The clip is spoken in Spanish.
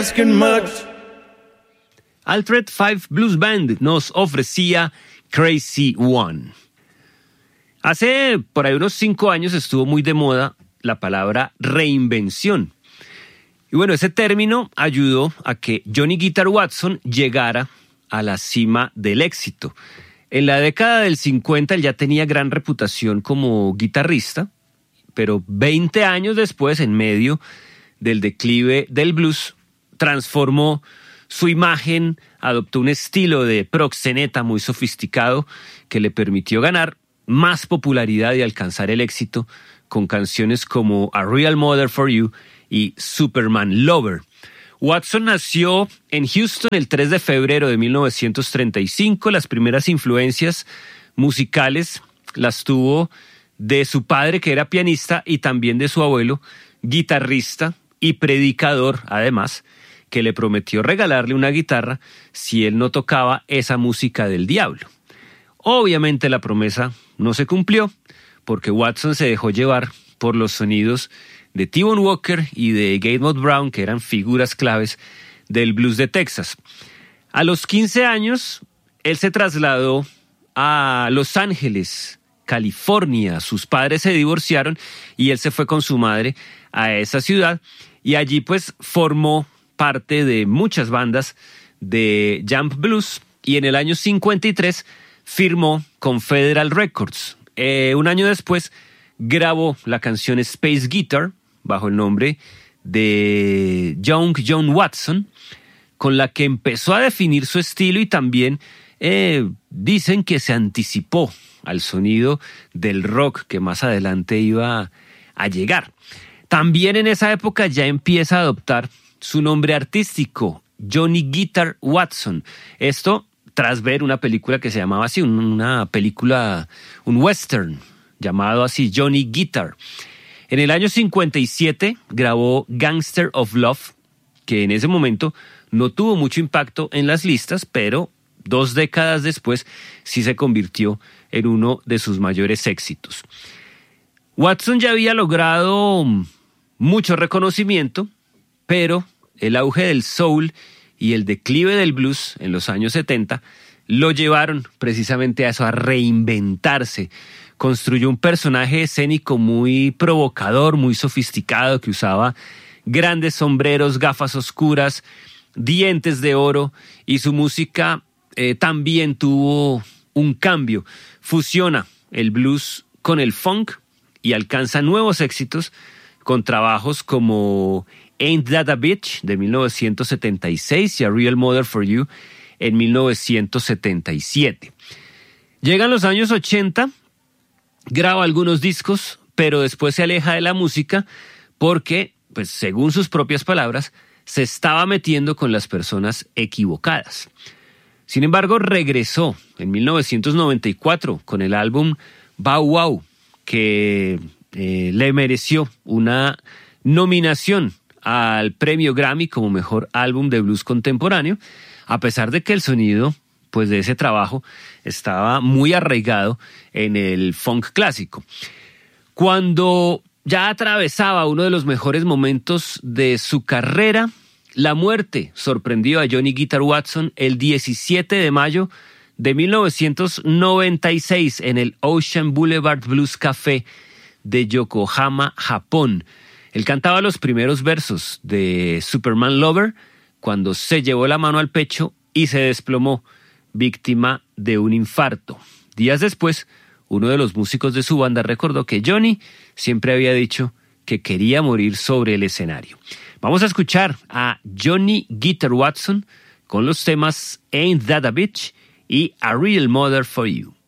asking much. Alfred Five Blues Band nos ofrecía Crazy One. Hace por ahí unos 5 años estuvo muy de moda la palabra reinvención. Y bueno, ese término ayudó a que Johnny Guitar Watson llegara a la cima del éxito. En la década del 50 él ya tenía gran reputación como guitarrista, pero 20 años después, en medio del declive del blues, transformó su imagen, adoptó un estilo de proxeneta muy sofisticado que le permitió ganar más popularidad y alcanzar el éxito con canciones como A Real Mother for You y Superman Lover. Watson nació en Houston el 3 de febrero de 1935. Las primeras influencias musicales las tuvo de su padre, que era pianista, y también de su abuelo, guitarrista y predicador, además, que le prometió regalarle una guitarra si él no tocaba esa música del diablo. Obviamente la promesa no se cumplió, porque Watson se dejó llevar por los sonidos de T-Bone Walker y de Gatemouth Brown, que eran figuras claves del blues de Texas. A los 15 años, él se trasladó a Los Ángeles, California. Sus padres se divorciaron y él se fue con su madre a esa ciudad, y allí pues formó parte de muchas bandas de jump blues, y en el año 53 firmó con Federal Records. Un año después grabó la canción Space Guitar bajo el nombre de Young John Watson, con la que empezó a definir su estilo, y también dicen que se anticipó al sonido del rock que más adelante iba a llegar. También en esa época ya empieza a adoptar su nombre artístico, Johnny Guitar Watson. Esto tras ver una película que se llamaba así, un western llamado así, Johnny Guitar. En el año 57 grabó Gangster of Love, que en ese momento no tuvo mucho impacto en las listas, pero 2 décadas después sí se convirtió en uno de sus mayores éxitos. Watson ya había logrado mucho reconocimiento, pero el auge del soul y el declive del blues en los años 70 lo llevaron precisamente a eso, a reinventarse. Construyó un personaje escénico muy provocador, muy sofisticado, que usaba grandes sombreros, gafas oscuras, dientes de oro, y su música también tuvo un cambio. Fusiona el blues con el funk y alcanza nuevos éxitos con trabajos como Ain't That a Bitch de 1976 y A Real Mother for You en 1977. Llegan los años 80, graba algunos discos, pero después se aleja de la música porque, pues, según sus propias palabras, se estaba metiendo con las personas equivocadas. Sin embargo, regresó en 1994 con el álbum Bow Wow, que le mereció una nominación al premio Grammy como mejor álbum de blues contemporáneo, a pesar de que el sonido, pues, de ese trabajo estaba muy arraigado en el funk clásico. Cuando ya atravesaba uno de los mejores momentos de su carrera, la muerte sorprendió a Johnny Guitar Watson el 17 de mayo de 1996 en el Ocean Boulevard Blues Café de Yokohama, Japón. Él cantaba los primeros versos de Superman Lover cuando se llevó la mano al pecho y se desplomó, víctima de un infarto. Días después, uno de los músicos de su banda recordó que Johnny siempre había dicho que quería morir sobre el escenario. Vamos a escuchar a Johnny Guitar Watson con los temas Ain't That a Bitch y A Real Mother for You.